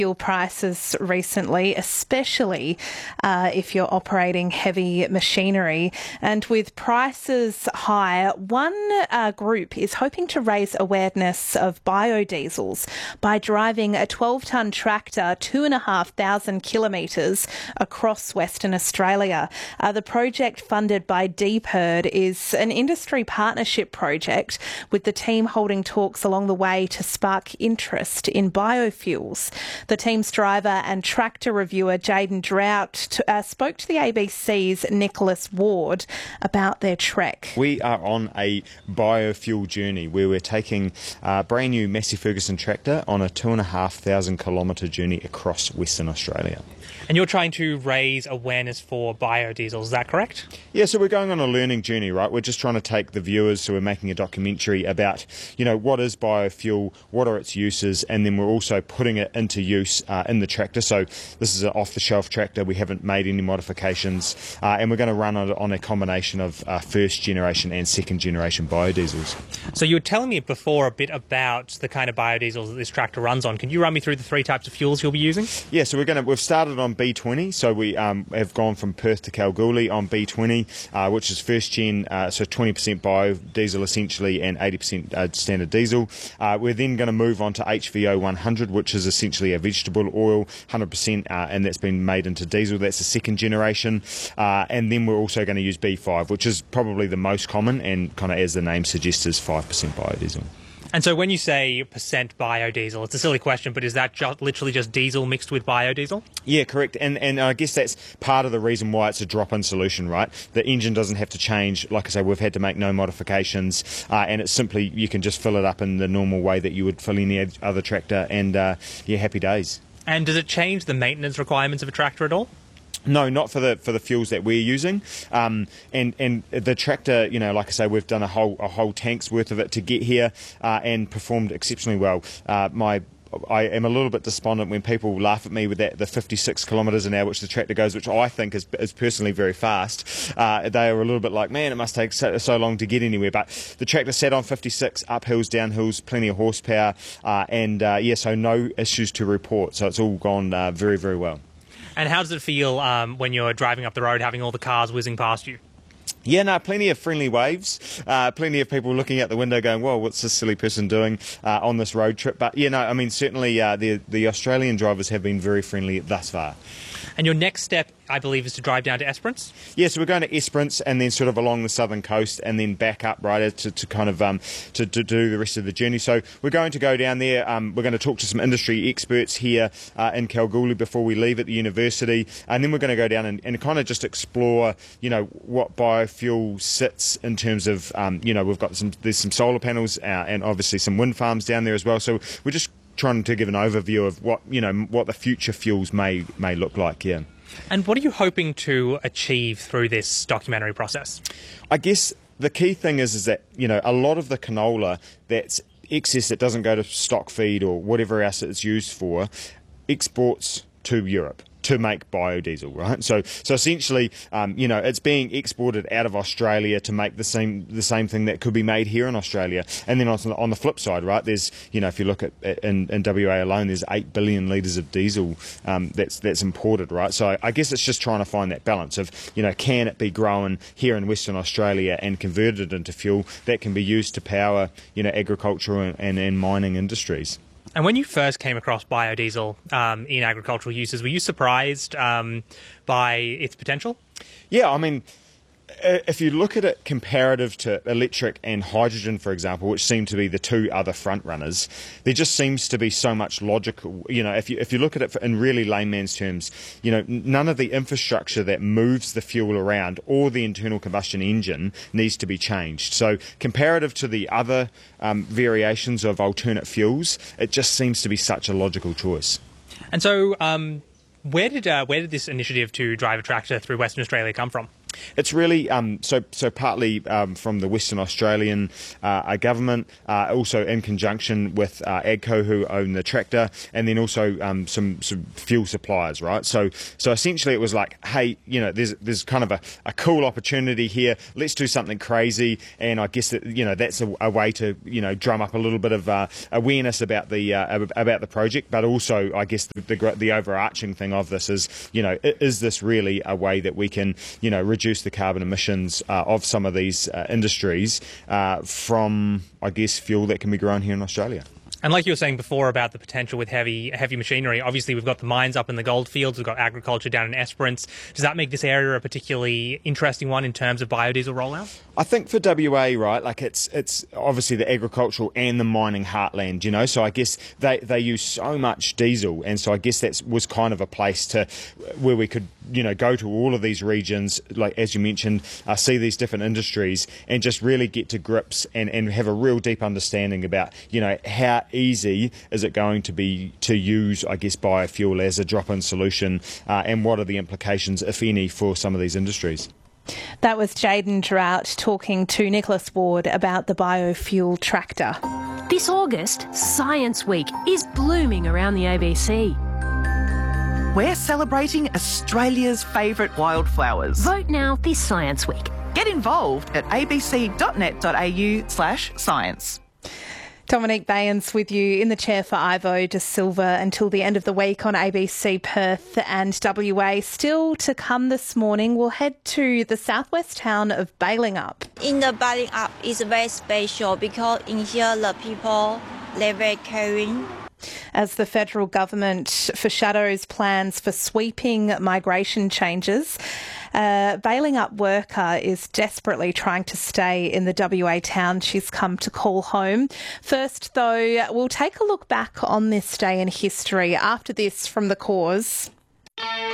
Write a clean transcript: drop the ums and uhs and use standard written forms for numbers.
fuel prices recently, especially if you're operating heavy machinery. And with prices high, one group is hoping to raise awareness of biodiesels by driving a 12-tonne tractor 2,500 kilometres across Western Australia. The project, funded by DPIRD, is an industry partnership project with the team holding talks along the way to spark interest in biofuels. The team's driver and tractor reviewer, Jaden Drought, spoke to the ABC's Nicholas Ward about their trek. We are on a biofuel journey where we're taking a brand new Massey Ferguson tractor on a 2,500 kilometre journey across Western Australia. And you're trying to raise awareness for biodiesel, is that correct? Yeah, so we're going on a learning journey, right? We're just trying to take the viewers, so we're making a documentary about, what is biofuel, what are its uses, and then we're also putting it into use in the tractor. So this is an off-the-shelf tractor. We haven't made any modifications, and we're going to run it on a combination of first-generation and second-generation biodiesels. So you were telling me before a bit about the kind of biodiesels that this tractor runs on. Can you run me through the three types of fuels you'll be using? Yeah, so we've started on B20, so we have gone from Perth to Kalgoorlie on B20, which is first gen, so 20% biodiesel essentially and 80% standard diesel. We're then going to move on to HVO 100, which is essentially a vegetable oil, 100%, and that's been made into diesel. That's the second generation. And then we're also going to use B5, which is probably the most common and kind of, as the name suggests, is 5% biodiesel. And so when you say percent biodiesel, it's a silly question, but is that literally just diesel mixed with biodiesel? Yeah, correct. And I guess that's part of the reason why it's a drop-in solution, right? The engine doesn't have to change. Like I say, we've had to make no modifications, and it's simply, you can just fill it up in the normal way that you would fill any other tractor, and happy days. And does it change the maintenance requirements of a tractor at all? No, not for the fuels that we're using, and the tractor, like I say, we've done a whole tank's worth of it to get here, and performed exceptionally well. I am a little bit despondent when people laugh at me with the 56 kilometres an hour which the tractor goes, which I think is personally very fast. They are a little bit like, man, it must take so long to get anywhere. But the tractor sat on 56, uphills, downhills, plenty of horsepower, so no issues to report. So it's all gone very, very well. And how does it feel when you're driving up the road, having all the cars whizzing past you? Yeah, no, plenty of friendly waves, plenty of people looking out the window going, well, what's this silly person doing on this road trip? But, certainly the Australian drivers have been very friendly thus far. And your next step, I believe, is to drive down to Esperance? Yeah, so we're going to Esperance and then sort of along the southern coast and then back up, right, to kind of to do the rest of the journey. So we're going to go down there. We're going to talk to some industry experts here in Kalgoorlie before we leave at the university, and then we're going to go down and kind of just explore, what biofuel sits in terms of, we've got there's some solar panels and obviously some wind farms down there as well. So we're just trying to give an overview of what the future fuels may look like. Yeah. And what are you hoping to achieve through this documentary process? I guess the key thing is that a lot of the canola that's excess that doesn't go to stock feed or whatever else it's used for exports to Europe to make biodiesel, right? So essentially, it's being exported out of Australia to make the same thing that could be made here in Australia. And then on the flip side, right, there's, if you look at in WA alone, there's 8 billion litres of diesel that's imported, right? So I guess it's just trying to find that balance of, can it be grown here in Western Australia and converted into fuel that can be used to power, agricultural and mining industries. And when you first came across biodiesel in agricultural uses, were you surprised by its potential? Yeah, I mean, if you look at it comparative to electric and hydrogen, for example, which seem to be the two other front runners, there just seems to be so much logical. If you look at it in really layman's terms, none of the infrastructure that moves the fuel around or the internal combustion engine needs to be changed. So comparative to the other variations of alternate fuels, it just seems to be such a logical choice. And so, where did this initiative to drive a tractor through Western Australia come from? It's really so partly from the Western Australian government, also in conjunction with AGCO, who own the tractor, and then also some fuel suppliers, right? So essentially, it was like, hey, there's kind of a cool opportunity here. Let's do something crazy, and I guess that that's a way to drum up a little bit of awareness about the project, but also I guess the overarching thing of this is is this really a way that we can reduce the carbon emissions of some of these industries from, I guess, fuel that can be grown here in Australia. And like you were saying before about the potential with heavy machinery, obviously we've got the mines up in the goldfields, we've got agriculture down in Esperance. Does that make this area a particularly interesting one in terms of biodiesel rollout? I think for WA, right, like it's obviously the agricultural and the mining heartland, so I guess they use so much diesel, and so I guess that was kind of a place where we could go to all of these regions, like as you mentioned, see these different industries and just really get to grips and have a real deep understanding about how easy is it going to be to use, I guess, biofuel as a drop-in solution, and what are the implications, if any, for some of these industries. That was Jaden Drought talking to Nicholas Ward about the biofuel tractor. This August, Science Week is blooming around the ABC. We're celebrating Australia's favourite wildflowers. Vote now this Science Week. Get involved at abc.net.au/science. Dominique Bayans with you in the chair for Ivo De Silva until the end of the week on ABC Perth and WA. Still to come this morning, we'll head to the southwest town of Balingup. In the Balingup is very special because in here the people, they're very caring. As the federal government foreshadows plans for sweeping migration changes, a Balingup worker is desperately trying to stay in the WA town she's come to call home. First, though, we'll take a look back on this day in history after this from The Cause.